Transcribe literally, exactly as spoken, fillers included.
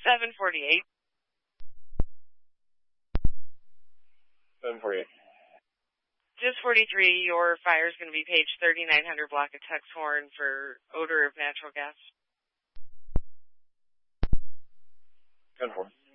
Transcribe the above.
seven forty-eight. seven forty-eight. Just forty-three, your fire is going to be page thirty-nine hundred block of Tuxhorn for odor of natural gas. ten four.